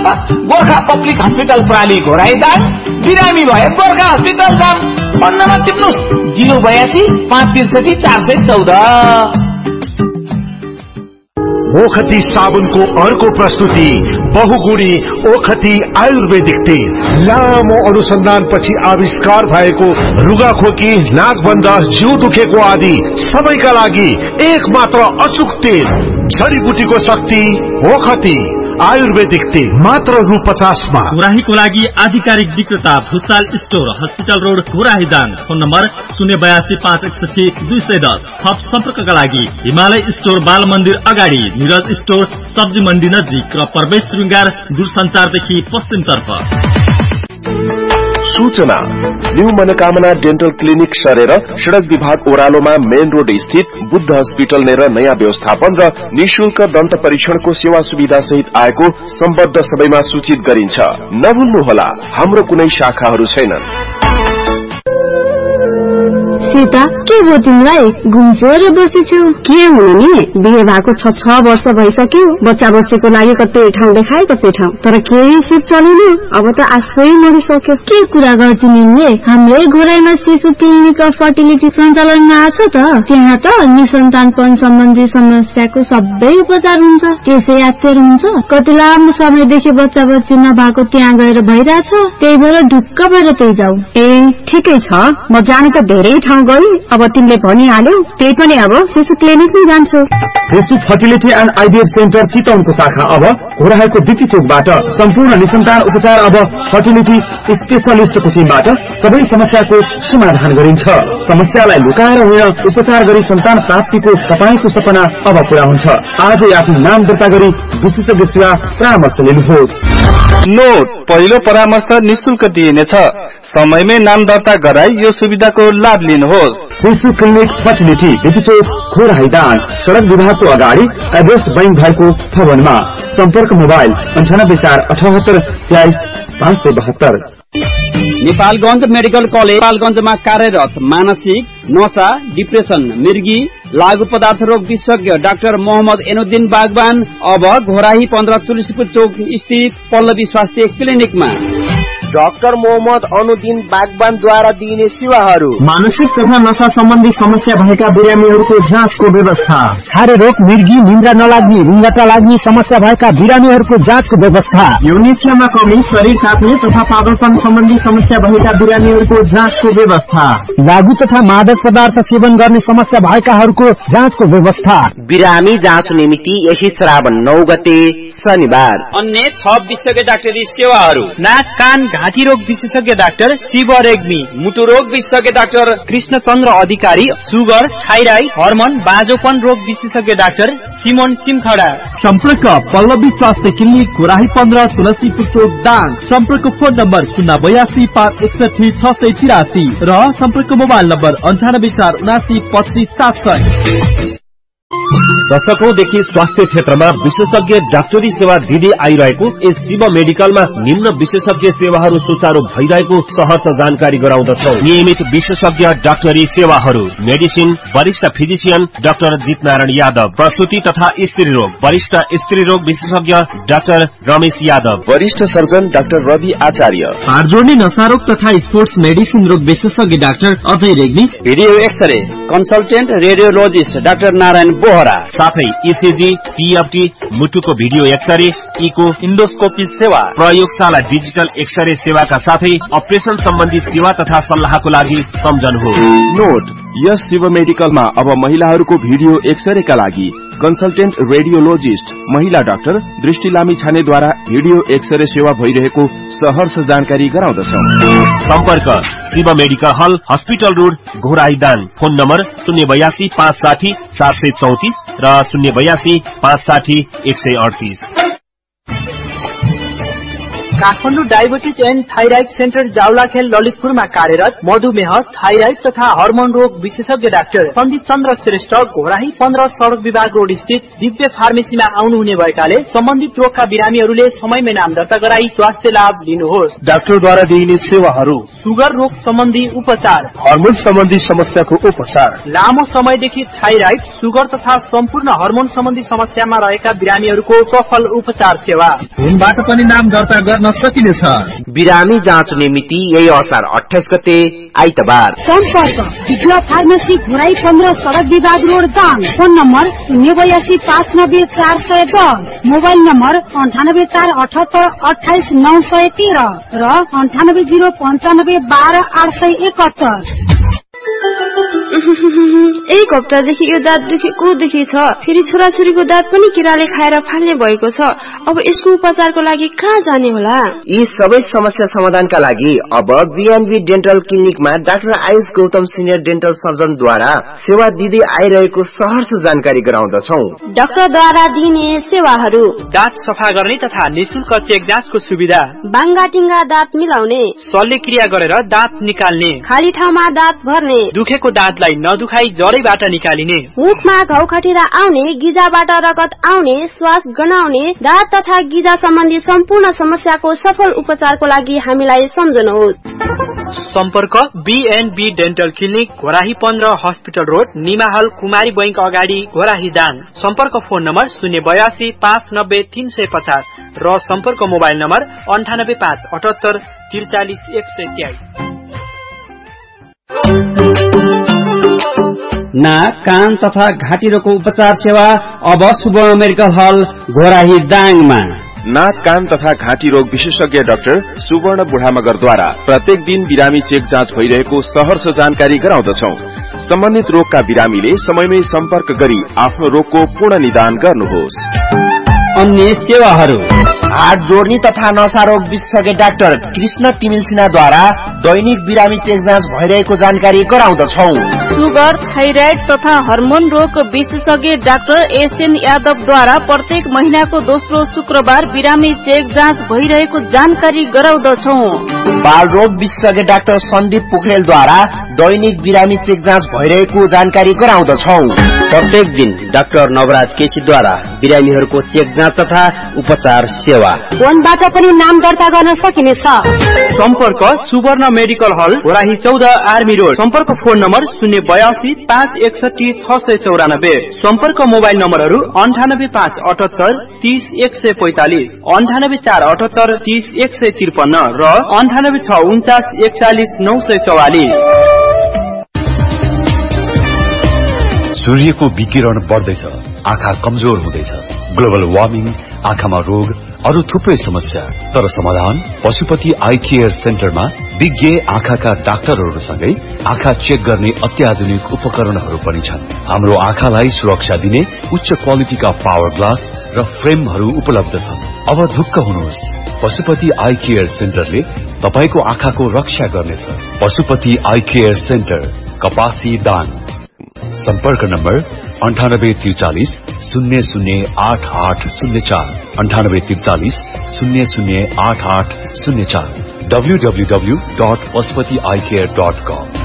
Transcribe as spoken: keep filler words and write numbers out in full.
त Gorkha public hospital प्राली Ghorahi Dang, बिरामी भए Gorkha hospital Dang. Phone number टिप्नुहोस् zero बयासी पाँच त्रिसठी चार सय चौध। ओखती साबुनको अर्को प्रस्तुति बहुगुणी ओखती आयुर्वेदिक तेल। लामो अनुसन्धानपछि आविष्कार भएको रुगाखोकी, नाकबन्द, जिउ दुखेको आदि सबैका लागि एक मात्र अचुक तेल। जडीबुटीको शक्ति ओखती आयुर्वेदिक तेल मात्र रु पचास मा। घोराहीको लागि आधिकारिक विक्रेता Bhusal store, hospital road, Ghorahi Dang. Phone number शून्य बयासी पाँच एकसठी दुई सय दस। थप सम्पर्कका लागि हिमालय स्टोर, बाल मन्दिर अगाडि, निरज स्टोर, सब्जी मण्डी नजिक र प्रवेश श्रृंगार दूरसञ्चारदेखि पश्चिमतर्फ। सूचना न्यू मनोकामना डेन्टल क्लिनिक सरेर सड़क विभाग ओह्रालोमा मेन रोड स्थित बुद्ध हस्पिटल नेर नयाँ व्यवस्थापन र निशुल्क दन्त परीक्षणको सेवा सुविधा सहित आएको सम्बद्ध सबैमा सूचित गरिन्छ। नभुल्नुहोला, हाम्रो कुनै शाखाहरू छैनन्। सीता के हो तिमीलाई? घुम्सोर बसेछौ? के हुनु नि, बिहे भएको छ छ वर्ष भइसक्यो। बच्चा बच्चीको लागि कतै ठाउँ देखाए कतै ठाउँ, तर केही सिप चलेन। अब त आशै मरिसक्यो। के कुरा गर्छु निले? हाम्रै घोराईमा शिशु क्लिनिक अफ फर्टिलिटी सञ्चालनमा आछ त। त्यहाँ त निसन्तानपन सम्बन्धी समस्याको सबै उपचार हुन्छ। त्यसै यात्तर हुन्छ। कति लामो समयदेखि बच्चा बच्ची नभएको त्यहाँ गएर भइरहेछ। त्यही भएर ढुक्क भएर त्यही जाऊ। ए ठिकै छ, म जाने त धेरै ठाउँ गई। अब तिमीले भनिहाल्यौ, त्यही पनि अब शिशु क्लिनिकमै जान्छु। शिशु फर्टिलिटी एन्ड आइभीएफ सेन्टर चितवनको शाखा अब घोराहीको बिपी चोकबाट सम्पूर्ण निसन्तान उपचार अब फर्टिलिटी स्पेशलिस्टको टिमबाट सबै समस्याको समाधान गरिन्छ। समस्यालाई लुकाएर होइन, उपचार गरी सन्तान प्राप्तिको तपाईको सपना अब पूरा हुन्छ। आजै आफ्नो नाम दर्ता गरी विशेषज्ञ सेवा परामर्श लिनुहोस्। नोट, पहिलो परामर्श निशुल्क दिइनेछ। समयमै नाम दर्ता गराई यो सुविधाको लाभ लिनुहोस्। शिशु क्लिनिक फर्टिलिटी बिपी चोक, घोराही दाङ, सड़क विभागको अगाडि एभरेस्ट बैंक भएको भवनमा। सम्पर्क मोबाइल अन्ठानब्बे चार अठहत्तर तेइस पाँच सय बहत्तर। नेपालगंज मेडिकल कलेज नेपालगंजमा कार्यरत मानसिक, नशा, डिप्रेसन, मिर्गी, लागू पदार्थ रोग विशेषज्ञ डाक्टर मोहम्मद एनुद्दिन बागवान अब घोराही पन्ध्र तुलसीपुर चौक स्थित पल्लवी स्वास्थ्य क्लिनिकमा। डाक्टर मोहम्मद अनुद्दिन बागवानद्वारा दिइने सेवाहरू: मानसिक तथा नशा सम्बन्धी समस्या भएका बिरामीहरूको जाँचको व्यवस्था, छारे रोग, मिर्गी, निन्द्रा नलाग्ने, रुङ्गटा लाग्ने समस्या भएका बिरामीहरूको जाँचको व्यवस्था, यौनिक्षमा कमी, शरीर काट्ने तथा पागलपन सम्बन्धी समस्या भएका बिरामीहरूको जाँचको व्यवस्था, लागू तथा मादक पदार्थ सेवन गर्ने समस्या भएकाहरूको जाँचको व्यवस्था। बिरामी जाँच निमित्ति यही श्रावण नौ गते शनिबार। अन्य थप विशेषज्ञ डाक्टरी सेवाहरू: नाक कान घाँटी रोग विशेषज्ञ डाक्टर शिव रेग्मी, मुटु रोग विशेषज्ञ डाक्टर कृष्णचन्द्र अधिकारी, सुगर, थाइराइड, हर्मोन, बाजोपन रोग विशेषज्ञ डाक्टर सिमोन सिमखडा। सम्पर्क पल्लवी स्वास्थ्य क्लिनिक, घोराही पन्ध्र, तुलसीपुर चोक, दाङ। सम्पर्क फोन नम्बर शून्य बयासी पाँच एकसठी छ सय तिरासी र सम्पर्क मोबाइल नम्बर अन्ठानब्बे चार उनासी पच्चिस सात सय। दशकौंदेखि स्वास्थ्य क्षेत्रमा विशेषज्ञ डाक्टरी सेवा दिँदै आइरहेको यस शिव मेडिकलमा निम्न विशेषज्ञ सेवाहरू सुचारू भइरहेको सहज जानकारी गराउँदछौ। नियमित विशेषज्ञ डाक्टरी सेवाहरू: मेडिसिन, वरिष्ठ फिजिशियन डाक्टर जितनारायण यादव, प्रसूति तथा स्त्री रोग, वरिष्ठ स्त्री रोग विशेषज्ञ डाक्टर रमेश यादव, वरिष्ठ सर्जन डाक्टर रवि आचार्य, हाड जोड्ने नशा रोग तथा स्पोर्ट्स मेडिसिन रोग विशेषज्ञ doctor Ajay Regmi, video x-ray consultant radiologist doctor Narayan Bohra, साथै इसिजी, टीएफटी, मुटुको भिडियो एक्सरे, इको, इन्डोस्कोपी सेवा, प्रयोगशाला डिजिटल एक्सरे सेवाका साथै अपरेसन सम्बन्धी सेवा तथा सल्लाहको लागि सम्झनुहोस्। नोट, यस शिव मेडिकलमा अब महिलाहरूको भिडियो एक्सरेका लागि कन्सल्टेन्ट रेडियोलोजिस्ट महिला डाक्टर दृष्टि लामी छानेद्वारा भिडियो एक्सरे सेवा भइरहेको सहर्ष जानकारी गराउँदछौ। सम्पर्क शिव मेडिकल हल, hospital road, Ghorahi Dang. Phone number शून्य बयासी पाँच साठी सात सय चौतिस र शून्य बयासी पाँच साठी एक सय अडतिस। Kathmandu diabetes and thyroid centre Jawalakhel ललितपुरमा कार्यरत मधुमेह थाइराइड तथा हर्मोन रोग विशेषज्ञ डाक्टर सन्दीप चन्द्र श्रेष्ठ घोराही पन्ध्र सड़क विभाग रोड स्थित दिव्य फार्मेसीमा आउनुहुने भएकाले सम्बन्धित रोगका बिरामीहरूले समयमै नाम दर्ता गराई स्वास्थ्य लाभ लिनुहोस्। डाक्टरद्वारा दिइने सेवाहरू सुगर रोग सम्बन्धी उपचार, हर्मोन सम्बन्धी समस्याको उपचार, लामो समयदेखि थाइराइड, सुगर तथा सम्पूर्ण हर्मोन सम्बन्धी समस्यामा रहेका बिरामीहरूको सफल उपचार सेवा। फोनबाट पनि नाम दर्ता गर्न सकिनेछ। बिरामी जाँच्ने मिति यही असार अठाइस गते आइतबार। सम्पर्क दिव्य फार्मेसी घोराई पन्ध्र सड़क विभाग रोड दाङ। फोन नम्बर शून्य बयासी पाँच नब्बे चार सय दस, मोबाइल नम्बर अन्ठानब्बे चार अठहत्तर अठाइस नौ सय तेह्र र अन्ठानब्बे जिरो पन्चानब्बे बाह्र आठ सय एकहत्तर। एक हप्तादेखि यो दाँत दुखेको दुखी छ। फेरि छोराछोरीको दाँत पनि किराले खाएर फाल्ने भएको छ। अब यसको उपचारको लागि कहाँ जाने होला? यी सबै समस्या समाधानका लागि अब BNB dental क्लिनिकमा doctor Ayush Gautam senior dental सर्जनद्वारा सेवा दिँदै आइरहेको सहर्ष जानकारी गराउँदछौ। डाक्टरद्वारा दिइने सेवाहरू: दाँत सफा गर्ने तथा निशुल्क चेक जाँचको सुविधा, बाङ्गाटिङ्गा दाँत मिलाउने, शल्यक्रिया गरेर दाँत निकाल्ने, खाली ठाउँमा दाँत भर्ने, दुखेको दाँतलाई नदुखाई जरैबाट निकालिने, मुखमा घाउ खटिरा आउने, गिजाबाट रगत आउने, श्वास गनाउने, दाँत तथा गिजा सम्बन्धी सम्पूर्ण समस्याको सफल उपचारको लागि हामीलाई सम्झनुहोस्। सम्पर्क बीएनबी डेन्टल क्लिनिक घोराही पन्ध्र हस्पिटल रोड, निमाहल कुमारी बैंक अगाडि, घोराही दाङ। सम्पर्क फोन नम्बर शून्य बयासी पाँच नब्बे तीन सय पचास र सम्पर्क मोबाइल नम्बर अन्ठानब्बे पाँच अठहत्तर त्रिचालिस एक सय तेइस। नाक, कान तथा घाँटी रोगको उपचार सेवा अब सुवर्ण मेडिकल हल घोराही दाङमा। नाक, कान तथा घाँटी रोग विशेषज्ञ डाक्टर सुवर्ण बुढामगरद्वारा प्रत्येक दिन बिरामी चेक जाँच भइरहेको सहर्ष जानकारी गराउँदछौ। सम्बन्धित रोगका बिरामीले समयमै सम्पर्क गरी आफ्नो रोगको पूर्ण निदान गर्नुहोस्। अन्य सेवाहरू: हात जोड्ने तथा नसा रोग विशेषज्ञ डाक्टर कृष्ण टिमिल सिन्हाद्वारा दैनिक बिरामी चेक जाँच भइरहेको जानकारी गराउँदछौ। सुगर, थाइराइड तथा हर्मोन रोग विशेषज्ञ डाक्टर एसएन यादवद्वारा प्रत्येक महिनाको दोस्रो शुक्रबार बिरामी चेक जाँच भइरहेको जानकारी गराउँदछौ। बाल रोग विशेषज्ञ डाक्टर सन्दीप पोखरेलद्वारा दैनिक बिरामी चेक जाँच भइरहेको जानकारी गराउँदछौ। प्रत्येक दिन डाक्टर नवराज केसीद्वारा बिरामीहरूको चेक जाँच तथा उपचार सेवा। फोनबाट पनि नाम दर्ता गर्न सकिनेछ। सम्पर्क सुवर्ण मेडिकल हल घोराही चौध आर्मी रोड। सम्पर्क फोन नम्बर शून्य बयासी पाँच एकसठी छ सय चौरानब्बे। सम्पर्क मोबाइल नम्बरहरू अन्ठानब्बे पाँच अठहत्तर तीस एक सय पैंतालिस, अन्ठानब्बे चार अठहत्तर तीस एक सय त्रिपन्न र अन्ठानब्बे छ उन्चास एकचालिस नौ सय चौवालिस। सूर्यको विकिरण बढ्दैछ, आँखा कमजोर हुँदैछ। ग्लोबल वार्मिङ, आँखामा रोग, अरू थुप्रै समस्या। तर समाधान पशुपति आई केयर सेन्टरमा विज्ञ आँखाका डाक्टरहरूसँगै आँखा चेक गर्ने अत्याधुनिक उपकरणहरू पनि छन्। हाम्रो आँखालाई सुरक्षा दिने उच्च क्वालिटीका पावर ग्लास र फ्रेमहरू उपलब्ध छन्। अब ढुक्क हुनुहोस्, पशुपति आई केयर सेन्टरले तपाईको आँखाको रक्षा गर्नेछ। पशुपति आई केयर सेन्टर, कपासी दाङ। सम्पर्क नम्बर अन्ठानब्बे त्रिचालिस शून्य शून्य आठ आठ शून्य चार, अन्ठानब्बे त्रिचालिस शून्य शून्य आठ आठ शून्य चार, W W W dot Pashupati I care dot com.